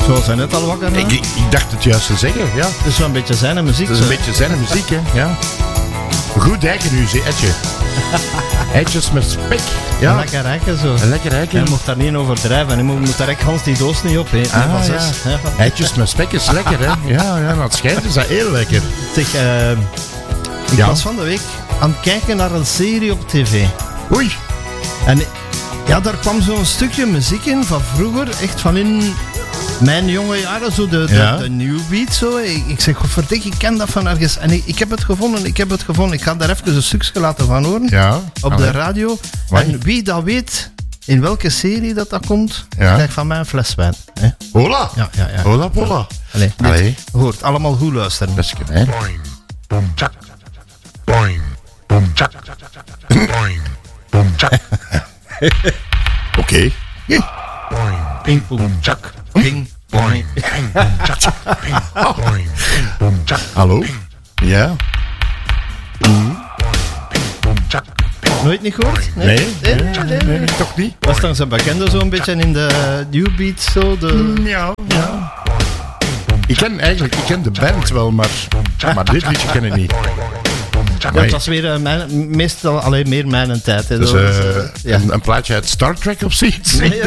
Zoals hij net al wakker was. Ik dacht het juist te zeggen, ja. Het is wel een beetje zijn muziek. Het is een beetje zijn muziek, hè. Ja. Goed dijken nu, Etje. Eitjes met spek. Ja. Lekker rijken zo. Lekker rijken. Je mocht daar niet overdrijven. Je moet daar echt Hans die doos niet op eten. Ah, ja. Eitjes met spek is lekker, hè. Ja, dat schijnt is dat heel lekker. Zeg, ik was van de week aan het kijken naar een serie op tv. Oei. En ja, daar kwam zo'n stukje muziek in van vroeger. Echt van in mijn jonge jaren. Zo de new beat. Zo. Ik zeg, verdik, ik ken dat van ergens. En ik heb het gevonden. Ik ga daar even een stukje laten van horen. Ja. Op de radio. Amai. En wie dat weet in welke serie dat komt, krijgt van mij een fles wijn. Hè? Hola. Ja. Hola, hola. Allee. Hoort, allemaal goed luisteren. Dat is hè. Boing, boom, chak. Boing, boom, chak. Boing, boom, chak. Oké. Boing, Ping, boom, chak. ping, boing. Ping, boom, chak. Ping, boing, ping, boom, chak. Hallo? Ja? Ping, boom, chak. Nooit niet gehoord? Nee, Nee. toch niet? Was dan zijn bekende zo'n beetje in de new beat zo? Ja. Ik ken de band wel, maar dit liedje ken ik niet. Ja, het was weer meestal alleen meer mijn tijd. Hè, Dus ja. een plaatje uit Star Trek of zoiets? Nee.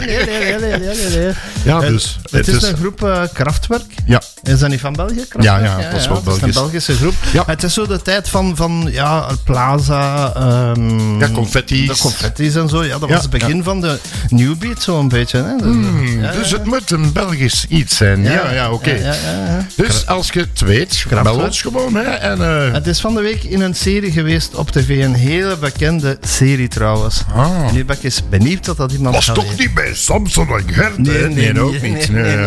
Ja, dus. Het is een groep Kraftwerk. Ja. Is dat niet van België? Kraftwerk? Ja, dat is wel het is een Belgisch. Belgische groep. Ja. Het is zo de tijd van Plaza. Confetti's. De confetti's en zo. Ja, dat was het begin van de new beat zo'n beetje. Hè. Dus het moet een Belgisch iets zijn. Ja, oké. Ja. Dus als je het weet, bel ons gewoon. Hè, en, Het is van de week in een serie geweest op tv. Een hele bekende serie trouwens. En nu ben ik eens benieuwd dat iemand was gaat toch weten. niet bij Samson en Gert? Nee, ook niet.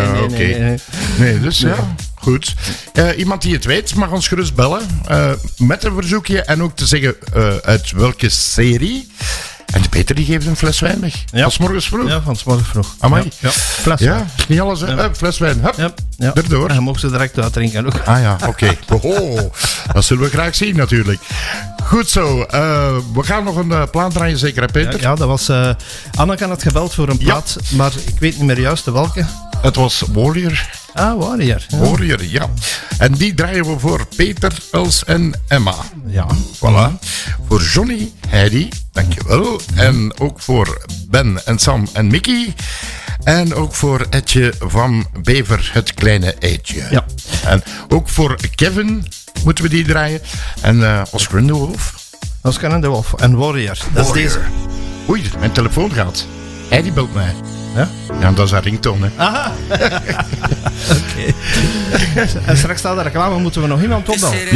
Nee, dus ja. Goed. Iemand die het weet mag ons gerust bellen. Met een verzoekje en ook te zeggen uit welke serie. En de Peter die geeft een fles wijn weg. Ja. Van 's morgens vroeg. Ja, van 's morgens vroeg. Amai. Ja. Fles Ja, wijn. niet alles. Hè. Fles wijn. Hup. Ja. Erdoor. En je mocht ze direct uitdrinken ook. Ah ja, oké. Dat zullen we graag zien natuurlijk. Goed zo. We gaan nog een plaat draaien, zeker hè Peter? Ja, dat was... Anneke had gebeld voor een plaat, maar ik weet niet meer juist welke. Het was Warrior. Ah, Warrior. Ja. Warrior, ja. En die draaien we voor Peter, Els en Emma. Ja. Voilà. Voor Johnny, Heidi, dankjewel. En ook voor Ben en Sam en Mickey. En ook voor Etje van Bever, het kleine eitje. Ja. En ook voor Kevin moeten we die draaien. En Oscar en de Wolf. Oscar en de Wolf. En Warrior. Dat is deze. Oei, mijn telefoon gaat. Heidi belt mij. Ja? Ja, dat is haar ringtone. Hè. Aha. Oké. En straks staat de reclame, moeten we nog iemand opbellen.